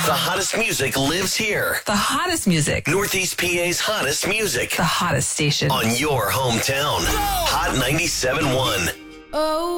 The hottest music lives here. The hottest music. Northeast PA's hottest music. The hottest station. On your hometown. Hot 97.1. Oh.